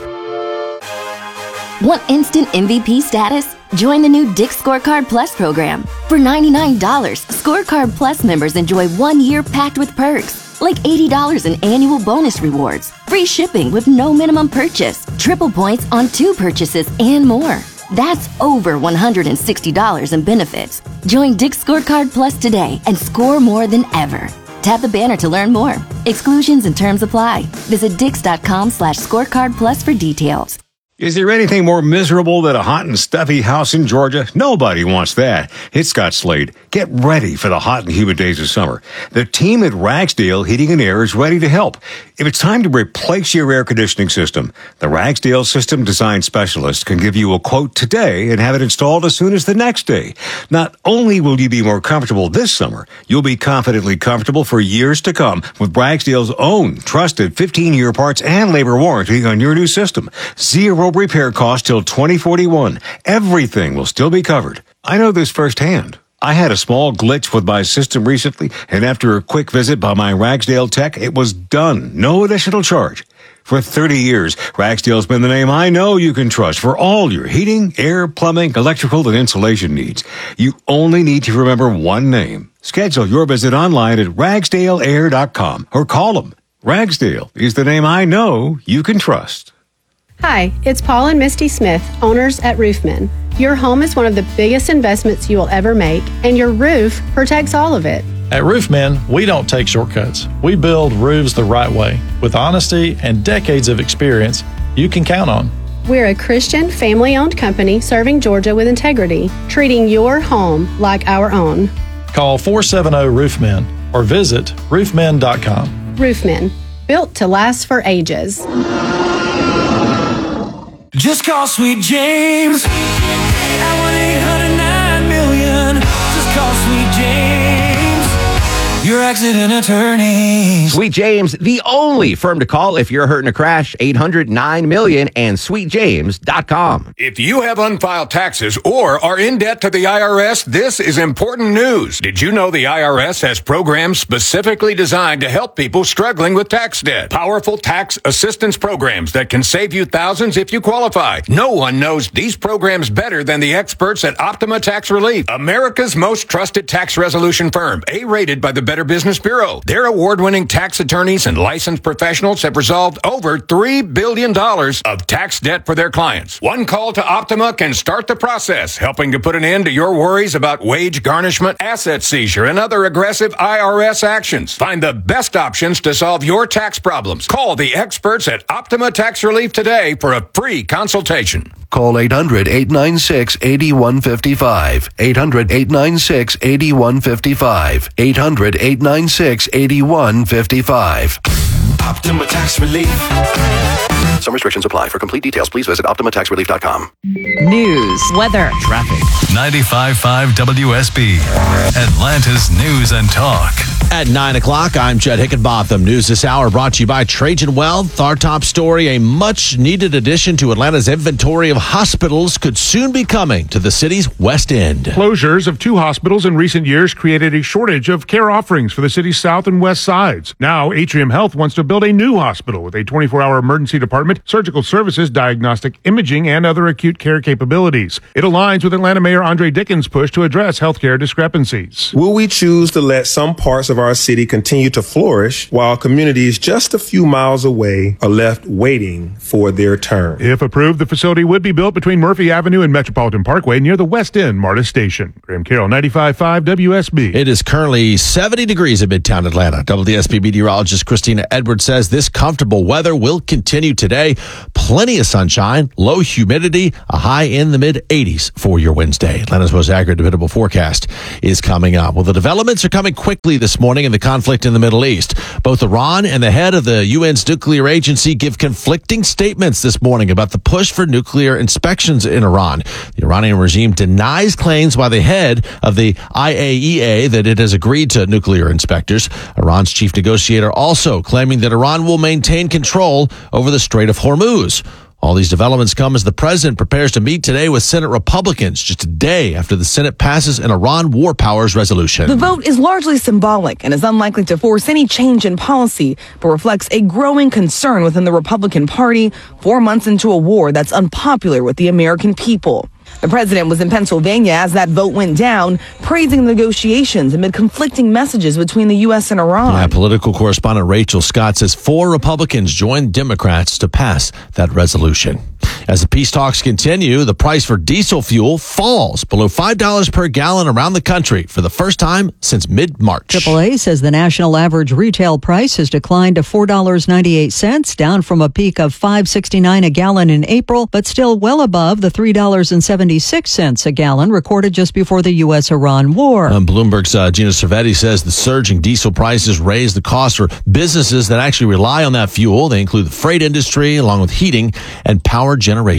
Want instant M V P status? Join the new Dick's Scorecard Plus program. For ninety-nine dollars, Scorecard Plus members enjoy one year packed with perks, like eighty dollars in annual bonus rewards, free shipping with no minimum purchase, triple points on two purchases, and more. That's over one hundred sixty dollars in benefits. Join Dick's Scorecard Plus today and score more than ever. Tap the banner to learn more. Exclusions and terms apply. Visit dix.com slash scorecard plus for details. Is there anything more miserable than a hot and stuffy house in Georgia? Nobody wants that. It's Scott Slade. Get ready for the hot and humid days of summer. The team at Ragsdale Heating and Air is ready to help. If it's time to replace your air conditioning system, the Ragsdale System Design Specialist can give you a quote today and have it installed as soon as the next day. Not only will you be more comfortable this summer, you'll be confidently comfortable for years to come with Ragsdale's own trusted fifteen-year parts and labor warranty on your new system. Zero repair cost till twenty forty-one. Everything will still be covered. I know this firsthand. I had a small glitch with my system recently, and after a quick visit by my Ragsdale tech, it was done. No additional charge. For thirty years, Ragsdale's been the name I know you can trust for all your heating, air, plumbing, electrical, and insulation needs. You only need to remember one name. Schedule your visit online at ragsdale air dot com or call them. Ragsdale is the name I know you can trust. Hi, it's Paul and Misty Smith, owners at Roofman. Your home is one of the biggest investments you will ever make, and your roof protects all of it. At Roofman, we don't take shortcuts. We build roofs the right way, with honesty and decades of experience you can count on. We're a Christian, family-owned company serving Georgia with integrity, treating your home like our own. Call four seven zero Roofman or visit roofman dot com. Roofman, built to last for ages. Just call Sweet James at one eight hundred nine million. Just call Sweet James, your accident attorney. Sweet James, the only firm to call if you're hurt in a crash. eight hundred nine million and sweet james dot com. If you have unfiled taxes or are in debt to the I R S, this is important news. Did you know the I R S has programs specifically designed to help people struggling with tax debt? Powerful tax assistance programs that can save you thousands if you qualify. No one knows these programs better than the experts at Optima Tax Relief, America's most trusted tax resolution firm, A-rated by the Better Business Bureau. Their award-winning tax attorneys and licensed professionals have resolved over three billion dollars of tax debt for their clients. One call to Optima can start the process, helping to put an end to your worries about wage garnishment, asset seizure, and other aggressive I R S actions. Find the best options to solve your tax problems. Call the experts at Optima Tax Relief today for a free consultation. Call eight hundred, eight nine six, eight one five five. eight hundred, eight nine six, eight one five five. eight hundred, eight nine six, eight one five five. Optima Tax Relief. Some restrictions apply. For complete details, please visit Optima Tax Relief dot com. News, weather, traffic. ninety-five point five W S B, Atlanta's News and Talk. At nine o'clock, I'm Jed Hickenbotham. News this hour brought to you by Trajan Wealth. Our top story, a much-needed addition to Atlanta's inventory of hospitals could soon be coming to the city's West End. Closures of two hospitals in recent years created a shortage of care offerings for the city's south and west sides. Now, Atrium Health wants to build a new hospital with a twenty-four hour emergency department, surgical services, diagnostic imaging, and other acute care capabilities. It aligns with Atlanta Mayor Andre Dickens' push to address healthcare discrepancies. Will we choose to let some parts of our city continue to flourish while communities just a few miles away are left waiting for their turn? If approved, the facility would be built between Murphy Avenue and Metropolitan Parkway near the West End MARTA station. Graham Carroll, ninety-five point five W S B. It is currently seventy degrees in Midtown Atlanta. W S B meteorologist Christina Edwards says this comfortable weather will continue today. Plenty of sunshine, low humidity, a high in the mid eighties for your Wednesday. Atlanta's most accurate, dependable forecast is coming up. Well, the developments are coming quickly this morning in the conflict in the Middle East. Both Iran and the head of the U N's nuclear agency give conflicting statements this morning about the push for nuclear inspections in Iran. The Iranian regime denies claims by the head of the I A E A that it has agreed to nuclear inspectors. Iran's chief negotiator also claiming that Iran will maintain control over the Strait of Hormuz. All these developments come as the president prepares to meet today with Senate Republicans just a day after the Senate passes an Iran war powers resolution. The vote is largely symbolic and is unlikely to force any change in policy, but reflects a growing concern within the Republican Party four months into a war that's unpopular with the American people. The president was in Pennsylvania as that vote went down, praising the negotiations amid conflicting messages between the U S and Iran. Yeah, political correspondent Rachel Scott says four Republicans joined Democrats to pass that resolution. As the peace talks continue, the price for diesel fuel falls below five dollars per gallon around the country for the first time since mid-March. triple A says the national average retail price has declined to four dollars and ninety-eight cents, down from a peak of five dollars and sixty-nine cents a gallon in April, but still well above the three dollars and seventy-six cents a gallon recorded just before the U S Iran war. Um, Bloomberg's uh, Gina Cervetti says the surging diesel prices raise the cost for businesses that actually rely on that fuel. They include the freight industry, along with heating and power generation.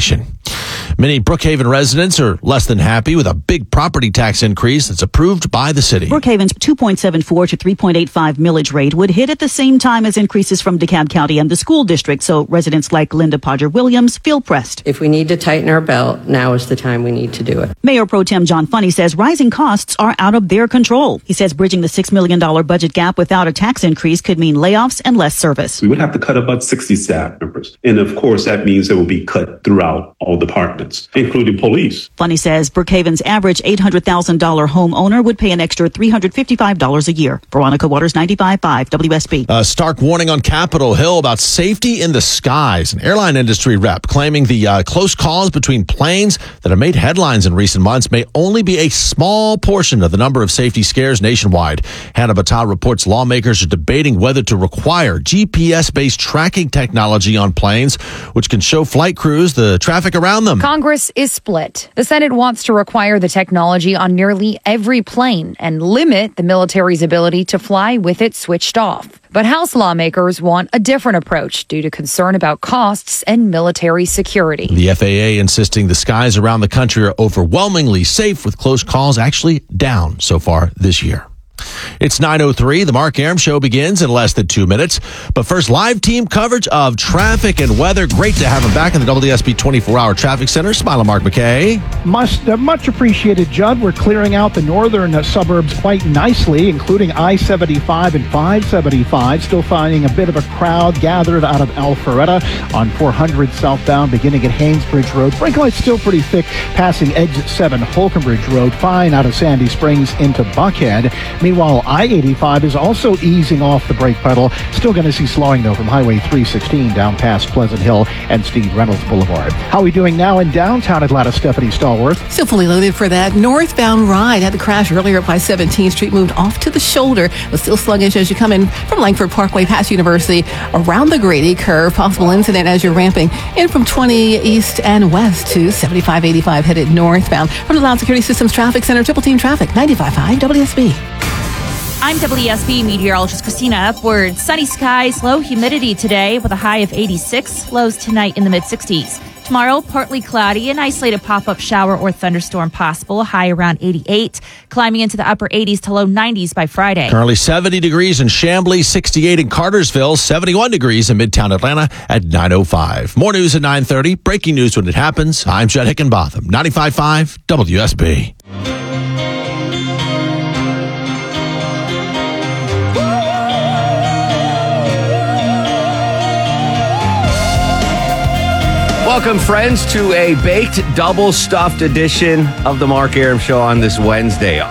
Many Brookhaven residents are less than happy with a big property tax increase that's approved by the city. Brookhaven's two point seven four to three point eight five millage rate would hit at the same time as increases from DeKalb County and the school district, so residents like Linda Podger-Williams feel pressed. If we need to tighten our belt, now is the time we need to do it. Mayor Pro Tem John Funny says rising costs are out of their control. He says bridging the six million dollars budget gap without a tax increase could mean layoffs and less service. We would have to cut about sixty staff members. And of course, that means there will be cut throughout all departments, including police. Funny says Brookhaven's average eight hundred thousand dollars homeowner would pay an extra three hundred fifty-five dollars a year. Veronica Waters, ninety-five point five W S B. A stark warning on Capitol Hill about safety in the skies. An airline industry rep claiming the uh, close calls between planes that have made headlines in recent months may only be a small portion of the number of safety scares nationwide. Hannah Battah reports lawmakers are debating whether to require G P S-based tracking technology on planes, which can show flight crews the traffic around them. Congress is split. The Senate wants to require the technology on nearly every plane and limit the military's ability to fly with it switched off. But House lawmakers want a different approach due to concern about costs and military security. The F A A insisting the skies around the country are overwhelmingly safe, with close calls actually down so far this year. It's nine oh three. The Mark Arum Show begins in less than two minutes. But first, live team coverage of traffic and weather. Great to have him back in the W S B twenty-four hour Traffic Center. Smile, Mark McKay. Must, uh, much appreciated, Judd. We're clearing out the northern uh, suburbs quite nicely, including I seventy-five and five seventy-five. Still finding a bit of a crowd gathered out of Alpharetta on four hundred southbound, beginning at Haynesbridge Road. Brake lights still pretty thick, passing exit seven Holconbridge Road. Fine out of Sandy Springs into Buckhead. Meanwhile, I eighty-five is also easing off the brake pedal. Still going to see slowing, though, from Highway three sixteen down past Pleasant Hill and Steve Reynolds Boulevard. How are we doing now in downtown Atlanta? Stephanie Stallworth. Still fully loaded for that northbound ride. Had the crash earlier up by seventeenth Street, moved off to the shoulder, but still sluggish as you come in from Langford Parkway past University around the Grady curve. Possible incident as you're ramping in from twenty east and west to seventy-five eighty-five headed northbound. From the Loud Security Systems Traffic Center, Triple Team Traffic, ninety-five point five W S B. I'm W S B meteorologist Christina Upward. Sunny skies, low humidity today with a high of eighty-six. Lows tonight in the mid sixties. Tomorrow, partly cloudy, an isolated pop-up shower or thunderstorm possible, a high around eighty-eight. Climbing into the upper eighties to low nineties by Friday. Currently seventy degrees in Chamblee, sixty-eight in Cartersville, seventy-one degrees in Midtown Atlanta at nine oh five. More news at nine thirty. Breaking news when it happens. I'm Judd Hickenbotham, ninety-five point five W S B. Welcome, friends, to a baked, double-stuffed edition of the Mark Arum Show on this Wednesday. Uh,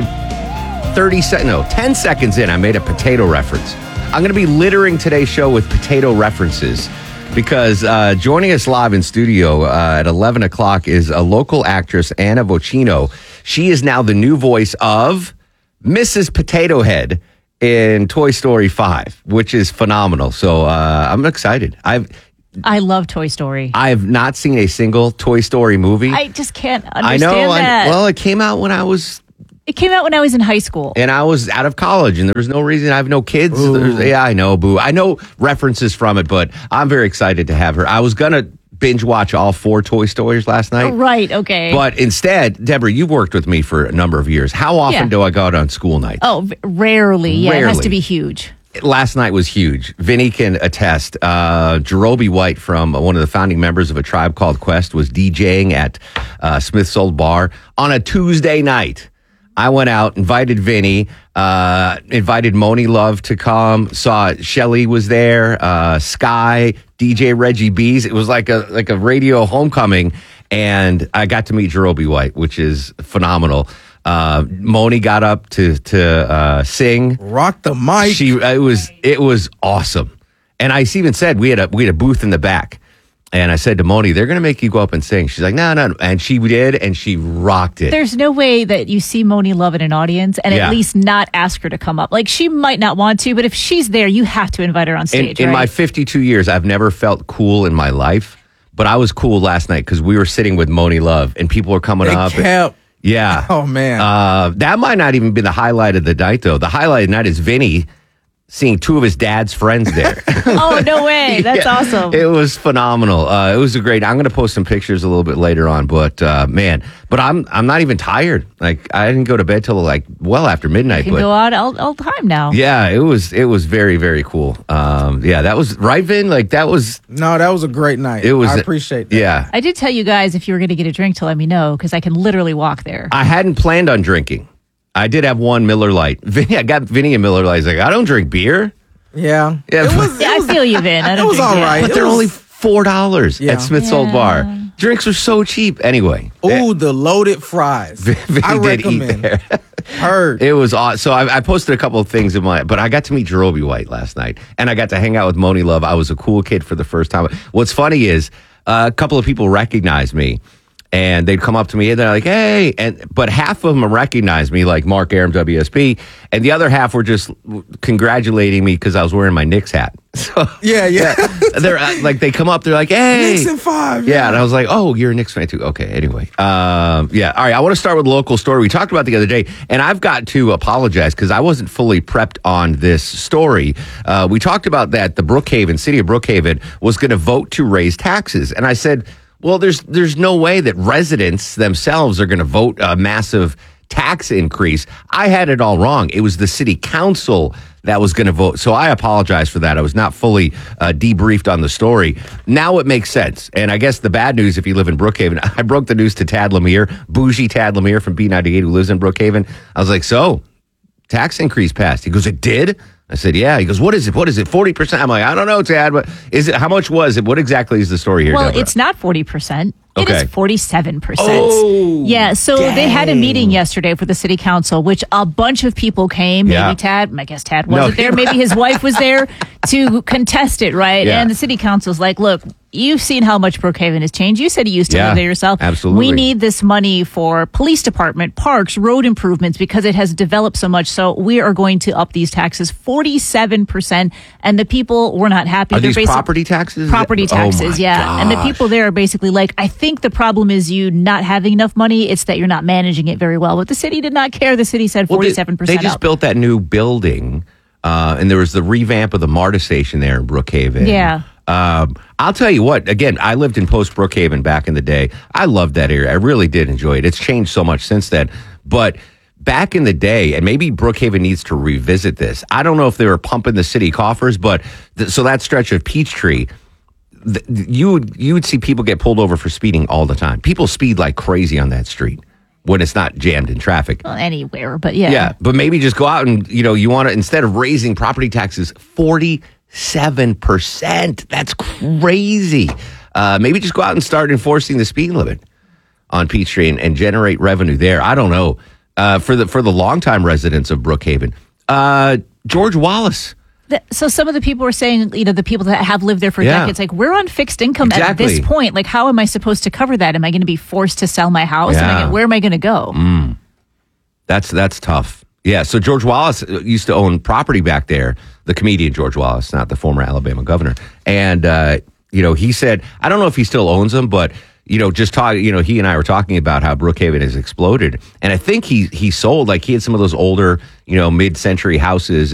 uh, thirty sec- no, ten seconds in, I made a potato reference. I'm going to be littering today's show with potato references because uh, joining us live in studio uh, at eleven o'clock is a local actress, Anna Vocino. She is now the new voice of Missus Potato Head in Toy Story five, which is phenomenal. So uh, I'm excited. I've I love Toy Story. I have not seen a single Toy Story movie. I just can't understand I know. that. I, well, it came out when I was... It came out when I was in high school. And I was out of college, and there was no reason. I have no kids. Yeah, I know, boo. I know references from it, but I'm very excited to have her. I was going to binge watch all four Toy Stories last night. Oh, right, okay. But instead, Deborah, you've worked with me for a number of years. How often Yeah. do I go out on school nights? Oh, v- rarely. Yeah, it has Rarely. to be huge. Last night was huge. Vinny can attest. Uh, Jerobi White, from one of the founding members of A Tribe Called Quest, was DJing at uh, Smith's Old Bar on a Tuesday night. I went out, invited Vinny, uh, invited Moni Love to come. Saw Shelly was there, uh, Sky, D J Reggie B's. It was like a like a radio homecoming, and I got to meet Jerobi White, which is phenomenal. Uh, Moni got up to to uh, sing, rock the mic. She it was it was awesome, and I even said we had a we had a booth in the back, and I said to Moni, they're going to make you go up and sing. She's like, no, no, and she did, and she rocked it. There's no way that you see Moni Love in an audience and Yeah. at least not ask her to come up. Like, she might not want to, but if she's there, you have to invite her on in stage, in right? my fifty-two years, I've never felt cool in my life, but I was cool last night because we were sitting with Moni Love, and people were coming They up. and- kept- yeah. Oh, man. Uh, that might not even be the highlight of the night, though. The highlight of the night is Vinny seeing two of his dad's friends there. Oh, no way. That's Yeah. awesome. It was phenomenal. Uh, it was a great. I'm going to post some pictures a little bit later on, but uh, man, but I'm I'm not even tired. Like, I didn't go to bed till like well after midnight. You can But go out all, all the time now. yeah, it was it was very very cool. Um, yeah, that was right, Vin. Like that was No, that was a great night. it was. I appreciate that. Yeah, I did tell you guys if you were going to get a drink to let me know because I can literally walk there. I hadn't planned on drinking. I did have one Miller Lite. Vinny, I got Vinny a Miller Lite. He's like, I don't drink beer. Yeah. Yeah, It was, Yeah, I feel you, Vin. I it don't was drink all yet. right. but It they're was- only four dollars Yeah. at Smith's Old Bar. Drinks are so cheap. Anyway, Ooh, the loaded fries. Vinny I did eat recommend. there. Heard. It was awesome. So I, I posted a couple of things in my, but I got to meet Jerobi White last night, and I got to hang out with Moni Love. I was a cool kid for the first time. What's funny is uh, a couple of people recognized me, and they'd come up to me and they're like, "Hey!" And but half of them recognized me, like Mark Arum, W S B, and the other half were just congratulating me because I was wearing my Knicks hat. So Yeah, yeah. they're uh, like, they come up, they're like, "Hey!" Knicks in five. Yeah, and I was like, oh, you're a Knicks fan too. Okay, anyway. Um, yeah, all right, I want to start with a local story we talked about the other day, and I've got to apologize because I wasn't fully prepped on this story. Uh, we talked about that the Brookhaven, city of Brookhaven, was going to vote to raise taxes. And I said, well, there's there's no way that residents themselves are going to vote a massive tax increase. I had it all wrong. It was the city council that was going to vote. So I apologize for that. I was not fully uh, debriefed on the story. Now it makes sense. And I guess the bad news, if you live in Brookhaven, I broke the news to Tad Lemire, bougie Tad Lemire from B ninety-eight who lives in Brookhaven. I was like, so, tax increase passed. He goes, it did? I said, yeah. He goes, what is it? What is it? forty percent? I'm like, I don't know, Tad, but is it, how much was it? What exactly is the story here, Well, Deborah? it's not forty percent. It Okay. is forty-seven percent. Oh, yeah, so they had a dang. meeting yesterday for the city council, which a bunch of people came. Maybe Yeah. Tad, I guess Tad No, wasn't there. Maybe his wife was there to contest it, right? Yeah. And the city council's like, look, you've seen how much Brookhaven has changed. You said you used to Yeah, live there yourself. absolutely. We need this money for police department, parks, road improvements because it has developed so much. So we are going to up these taxes forty-seven percent. And the people were not happy. Are They're these basic- property taxes? Property Oh, my taxes, yeah. And the gosh. people there are basically like, I think the problem is you not having enough money. It's that you're not managing it very well. But the city did not care. The city said forty-seven percent. Well, they, they just up. built that new building, uh, and there was the revamp of the MARTA station there in Brookhaven. Yeah. Um, I'll tell you what, again, I lived in Post Brookhaven back in the day. I loved that area. I really did enjoy it. It's changed so much since then. But back in the day, and maybe Brookhaven needs to revisit this. I don't know if they were pumping the city coffers, but th- so that stretch of Peachtree, th- you would you would see people get pulled over for speeding all the time. People speed like crazy on that street when it's not jammed in traffic. Well, anywhere, but yeah. Yeah, but maybe just go out and, you know, you want to, instead of raising property taxes forty-seven percent, that's crazy. Uh, maybe just go out and start enforcing the speed limit on Peachtree and, and generate revenue there. I don't know. Uh, for the for the longtime residents of Brookhaven, uh, George Wallace. The, so some of the people were saying, you know, the people that have lived there for Yeah. decades, like, we're on fixed income Exactly. at this point. Like, how am I supposed to cover that? Am I going to be forced to sell my house? Am I Yeah. gonna, where am I going to go? Mm. That's that's tough. Yeah. So George Wallace used to own property back there. The comedian George Wallace, not the former Alabama governor, and uh, you know, he said, I don't know if he still owns them, but you know, just talk, you know, he and I were talking about how Brookhaven has exploded. And I think he he sold, like, he had some of those older, you know, mid-century houses